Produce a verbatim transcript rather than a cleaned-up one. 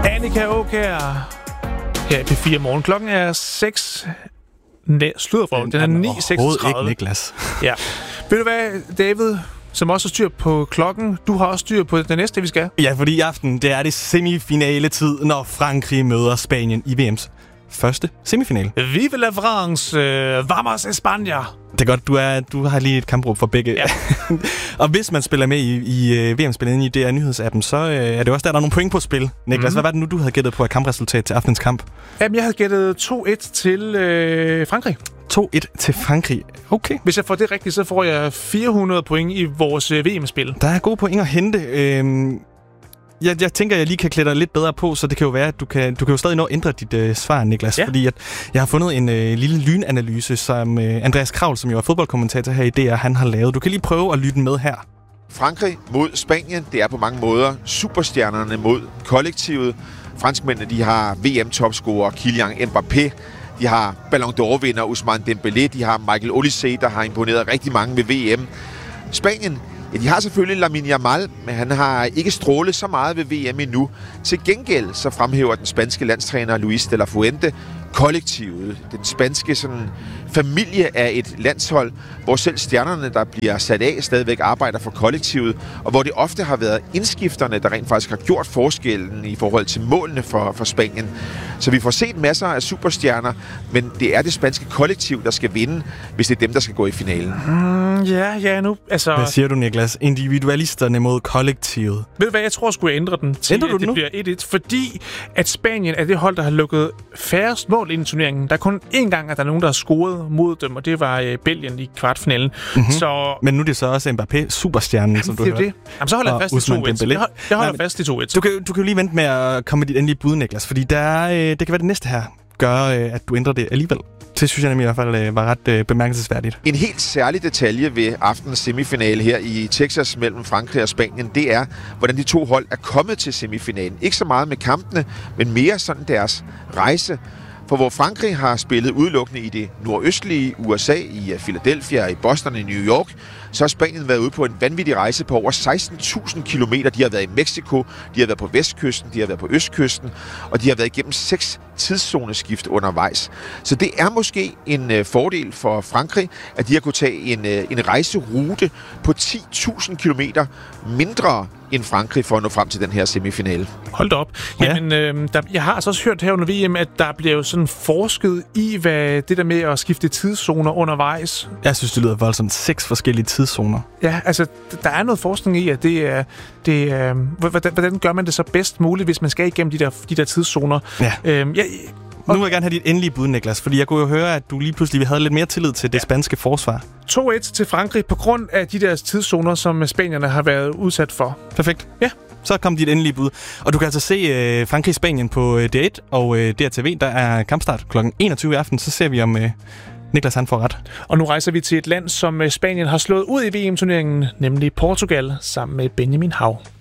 Annika Aukjær her i P fire Morgen. Klokken er seks... Næ, slutter for, den er ni seksogtredive. Ikke, Niklas. Ja. Ved du hvad, David, som også har styr på klokken, du har også styr på det næste, vi skal? Ja, fordi i aften, det er det semifinale-tid, når Frankrig møder Spanien i V M's første semifinale. Vive la France, øh, vamos España. Det er godt, du, er, du har lige et kampråb for begge. Ja. Og hvis man spiller med i, i uh, V M-spillet inde i D R Nyhedsappen, så uh, er det også der, der er nogle point på spil. Niklas, mm-hmm. hvad var det nu, du havde gættet på et kampresultat til aftenens kamp? Jamen, jeg havde gættet to et til øh, Frankrig. to et til Frankrig. Okay. Hvis jeg får det rigtigt, så får jeg fire hundrede point i vores øh, V M-spil. Der er gode point at hente. Øhm Jeg, jeg tænker, jeg lige kan klæde dig lidt bedre på, så det kan jo være, at du kan, du kan jo stadig nå at ændre dit øh, svar, Niklas. Ja. Fordi at jeg har fundet en øh, lille lynanalyse, som øh, Andreas Kravl, som jo er fodboldkommentator her i D R, han har lavet. Du kan lige prøve at lytte den med her. Frankrig mod Spanien, det er på mange måder superstjernerne mod kollektivet. Franskmændene, de har V M-topscorer Kylian Mbappé. De har Ballon d'Or-vinder Ousmane Dembélé. De har Michael Olise, der har imponeret rigtig mange ved V M. Spanien, ja, de har selvfølgelig Lamine Yamal, men han har ikke strålet så meget ved V M endnu. Til gengæld så fremhæver den spanske landstræner Luis de la Fuente kollektivet, den spanske sådan, familie af et landshold, hvor selv stjernerne, der bliver sat af, stadigvæk arbejder for kollektivet, og hvor det ofte har været indskifterne, der rent faktisk har gjort forskellen i forhold til målene for, for Spanien. Så vi får set masser af superstjerner, men det er det spanske kollektiv, der skal vinde, hvis det er dem, der skal gå i finalen. Mm, ja, ja, nu, altså... Hvad siger du, Niklas? Individualisterne mod kollektivet. Ved du hvad, jeg tror, skulle jeg ændre den til, Ændrer du at det den nu? bliver et et, fordi at Spanien er det hold, der har lukket færrest mål ind i turneringen. Der er kun én gang, at der er nogen, der har scoret mod dem, og det var øh, Belgien i kvartfinalen. Mm-hmm. Så... Men nu er det så også Mbappé, superstjernen, Jamen, som du det er hørte. det. Jamen, så holder jeg fast i to et. Jeg, hold, jeg holder Nej, fast i to et. Du kan, du kan jo lige vente med at komme med dit endelige bud, Niklas, fordi der er, øh, det kan være det næste her gør, øh, at du ændrer det alligevel. Det synes jeg nemlig i hvert fald øh, var ret øh, bemærkelsesværdigt. En helt særlig detalje ved aftenens semifinale her i Texas mellem Frankrig og Spanien, det er, hvordan de to hold er kommet til semifinalen. Ikke så meget med kampene, men mere sådan deres rejse. For hvor Frankrig har spillet udelukkende i det nordøstlige U S A, i Philadelphia, i Boston og i New York, så har Spanien været ude på en vanvittig rejse på over seksten tusind kilometer. De har været i Mexico, de har været på vestkysten, de har været på østkysten, og de har været igennem seks tidszoneskift undervejs. Så det er måske en øh, fordel for Frankrig, at de har kunnet tage en, øh, en rejserute på ti tusind kilometer mindre end Frankrig for at nå frem til den her semifinale. Hold da op. Jamen, ja. øh, der, jeg har altså også hørt her under V M, at der bliver jo sådan forsket i, hvad det der med at skifte tidszoner undervejs. Jeg synes, det lyder voldsomt. Seks forskellige tidszoner. Ja, altså, der er noget forskning i, at det er... Det er hvordan, hvordan gør man det så bedst muligt, hvis man skal igennem de der, de der tidszoner? Ja. Øhm, ja Nu vil jeg gerne have dit endelige bud, Niklas, fordi jeg kunne jo høre, at du lige pludselig havde lidt mere tillid til det spanske forsvar. to et til Frankrig på grund af de der tidszoner, som spanierne har været udsat for. Perfekt. Ja. Så kom dit endelige bud. Og du kan altså se øh, Frankrig-Spanien på øh, D et og øh, D R T V. Der er kampstart klokken enogtyve i aften. Så ser vi, om øh, Niklas han får ret. Og nu rejser vi til et land, som Spanien har slået ud i V M-turneringen, nemlig Portugal, sammen med Benjamin Hav.